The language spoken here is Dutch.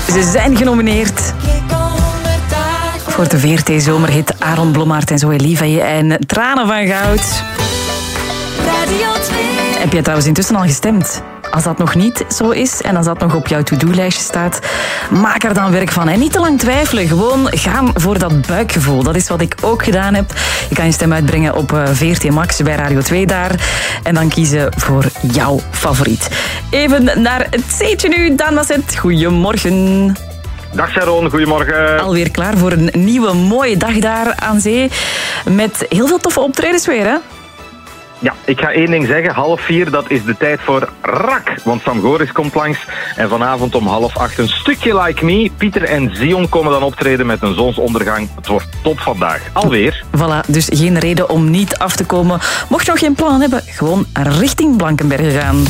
Ze zijn genomineerd voor de VRT-zomerhit Aaron Blommaert en Zoe Liefhebber en Tranen van Goud. Radio 2. Heb jij trouwens intussen al gestemd? Als dat nog niet zo is en als dat nog op jouw to-do-lijstje staat, maak er dan werk van. En niet te lang twijfelen, gewoon gaan voor dat buikgevoel. Dat is wat ik ook gedaan heb. Je kan je stem uitbrengen op VRT Max bij Radio 2 daar. En dan kiezen voor jouw favoriet. Even naar het zeetje nu. Daan Masset, goedemorgen. Dag Sharon, goedemorgen. Alweer klaar voor een nieuwe mooie dag daar aan zee. Met heel veel toffe optredens weer, hè? Ja, ik ga één ding zeggen. 3:30, dat is de tijd voor RAK. Want Sam Goris komt langs. En vanavond om 7:30 een stukje Like Me. Pieter en Zion komen dan optreden met een zonsondergang. Het wordt top vandaag. Alweer. Voilà, dus geen reden om niet af te komen. Mocht je nog geen plan hebben, gewoon richting Blankenberge gaan.